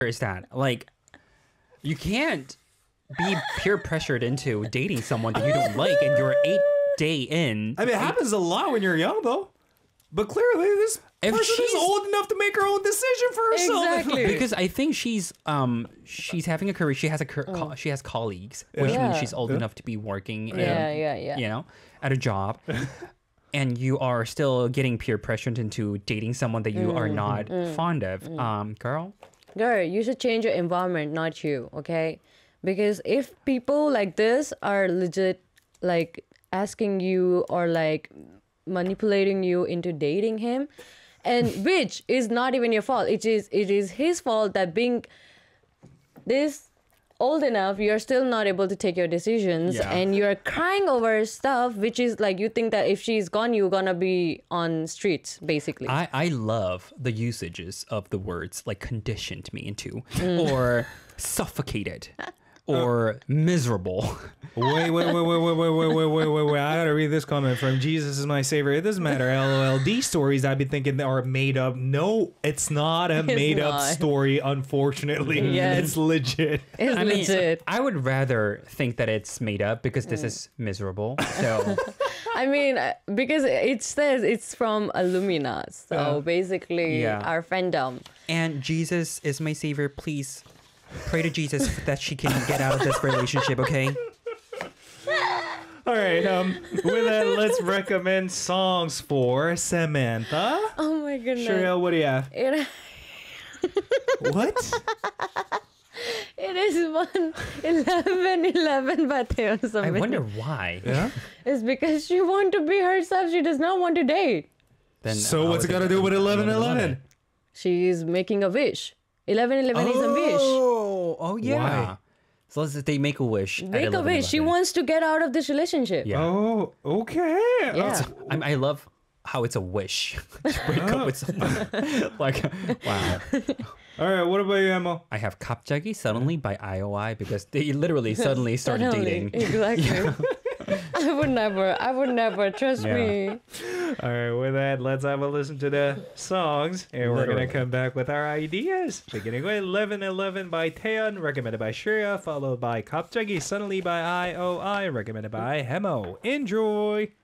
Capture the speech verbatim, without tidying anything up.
is that like you can't be peer pressured into dating someone that you don't like and you're eight day in. I mean, it happens a lot when you're young, though. But clearly, this If person is she's- old enough to make her own decision for herself. Exactly. Because I think she's um she's having a career. She has a cur- co- she has colleagues, which Yeah. means she's old Yeah. enough to be working. Yeah, and, yeah, yeah. You know, at a job, and you are still getting peer pressured into dating someone that you are Mm, not fond of. Um, girl, Girl, you should change your environment, not you, okay? Because if people like this are legit like asking you or like manipulating you into dating him, and which is not even your fault. It is it is his fault that being this old enough, you're still not able to take your decisions, Yeah. and you're crying over stuff which is like you think that if she's gone, you're gonna be on streets, basically. I I love the usages of the words like conditioned me into, Mm. or suffocated, or miserable. Wait, wait, wait, wait, wait, wait, wait, wait, wait, wait, wait. I gotta read this comment from Jesus is my savior. It doesn't matter. LOL. These stories I've been thinking are made up. No, it's not a made up not. story, unfortunately. Yes. It's legit. it's I mean, legit. I would rather think that it's made up because this is miserable. So I mean, uh, because it says it's from Illumina, so Uh, basically yeah. our fandom. and Jesus is my savior. Please pray to Jesus that she can get out of this relationship, okay? All right. Um. With that, let's recommend songs for Samantha. Oh my goodness! Shreya, what do you have? It, What? it is one eleven eleven by Theo I Samit. wonder why. Yeah. It's because she want to be herself. She does not want to date. Then So how what's is it got to do with eleven eleven? She is making a wish. eleven eleven is a wish. Oh, oh yeah. Why? So let's say they make a wish. at Make a wish. She eleven eleven. wants to get out of this relationship. Yeah. Oh, okay. Yeah. I, I love how it's a wish to break up with someone. Like, wow. All right. What about you, Emma? I have 갑자기 suddenly by I O I because they literally suddenly started Suddenly. dating. Exactly. I would never. I would never. Trust Yeah. me. All right, with that, let's have a listen to the songs, and we're Literally. gonna come back with our ideas. Beginning with eleven eleven by Taeyeon, recommended by Shreya, followed by 갑자기 Suddenly by I O I, recommended by Hemo. Enjoy!